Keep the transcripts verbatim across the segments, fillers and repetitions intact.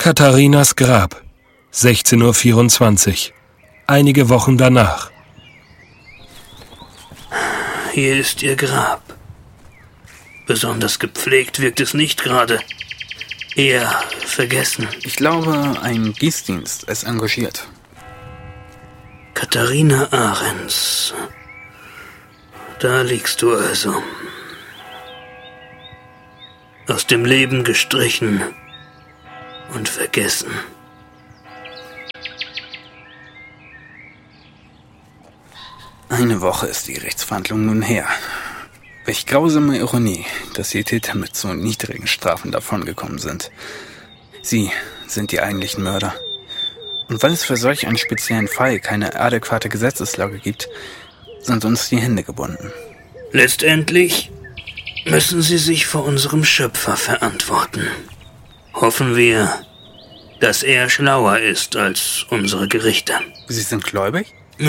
Katharinas Grab, sechzehn Uhr vierundzwanzig. Einige Wochen danach. Hier ist ihr Grab. Besonders gepflegt wirkt es nicht gerade. Eher vergessen. Ich glaube, ein Gießdienst ist engagiert. Katharina Ahrens. Da liegst du also. Aus dem Leben gestrichen und vergessen. Eine Woche ist die Gerichtsverhandlung nun her. Welch grausame Ironie, dass die Täter mit so niedrigen Strafen davongekommen sind. Sie sind die eigentlichen Mörder. Und weil es für solch einen speziellen Fall keine adäquate Gesetzeslage gibt, sind uns die Hände gebunden. Letztendlich müssen sie sich vor unserem Schöpfer verantworten. Hoffen wir, dass er schlauer ist als unsere Gerichte. Sie sind gläubig?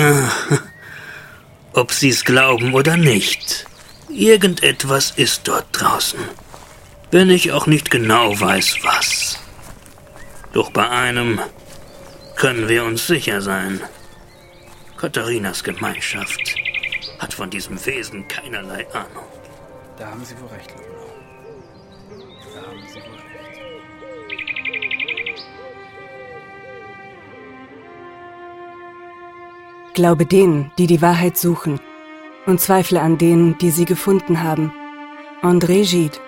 Ob sie es glauben oder nicht. Irgendetwas ist dort draußen. Wenn ich auch nicht genau weiß, was. Doch bei einem können wir uns sicher sein. Katharinas Gemeinschaft hat von diesem Wesen keinerlei Ahnung. Da haben Sie wohl recht, Lugnau. Da haben Sie wohl recht. Glaube denen, die die Wahrheit suchen, und zweifle an denen, die sie gefunden haben. André Gide.